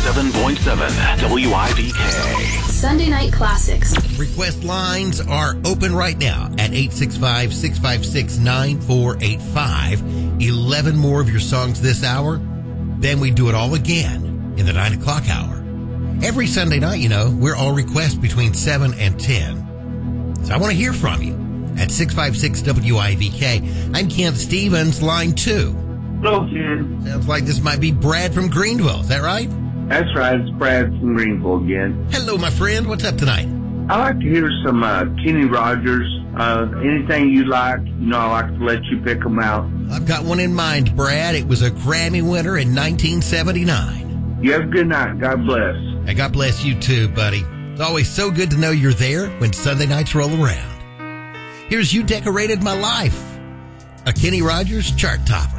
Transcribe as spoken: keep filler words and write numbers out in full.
seven point seven W I V K. Sunday Night Classics. Request lines are open right now at eight six five, six five six, nine four eight five. eleven more of your songs this hour. Then we do it all again in the nine o'clock hour. Every Sunday night, you know, we're all requests between seven and ten. So I want to hear from you at six five six W I V K. I'm Kent Stevens, line two. Hello, Ken. Sounds like this might be Brad from Greenville. Is that right? That's right. It's Brad from Greenville again. Hello, my friend. What's up tonight? I like to hear some uh, Kenny Rogers. Uh, anything you like, you know, I like to let you pick them out. I've got one in mind, Brad. It was a Grammy winner in nineteen seventy-nine. You have a good night. God bless. Hey, God bless you too, buddy. It's always so good to know you're there when Sunday nights roll around. Here's You Decorated My Life, a Kenny Rogers chart topper.